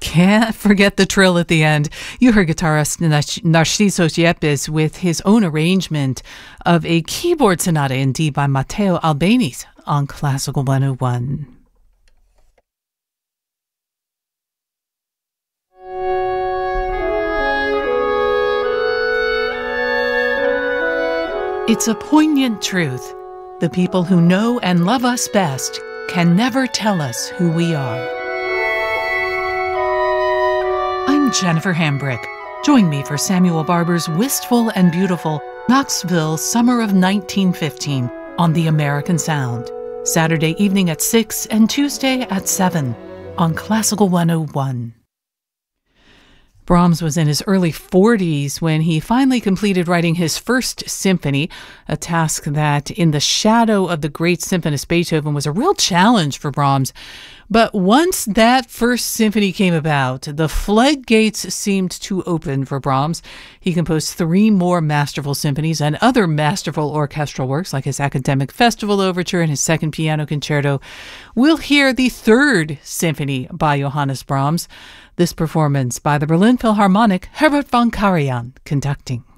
Can't forget the trill at the end. You heard guitarist Narciso Yepes with his own arrangement of a keyboard sonata in D by Matteo Albéniz on Classical 101. It's a poignant truth. The people who know and love us best can never tell us who we are. I'm Jennifer Hambrick. Join me for Samuel Barber's Wistful and Beautiful Knoxville Summer of 1915 on The American Sound, Saturday evening at 6 and Tuesday at 7 on Classical 101. Brahms was in his early 40s when he finally completed writing his first symphony, a task that, in the shadow of the great symphonist Beethoven, was a real challenge for Brahms. But once that first symphony came about, the floodgates seemed to open for Brahms. He composed 3 more masterful symphonies and other masterful orchestral works, like his Academic Festival Overture and his Second Piano Concerto. We'll hear the 3rd symphony by Johannes Brahms. This performance by the Berlin Philharmonic, Herbert von Karajan conducting.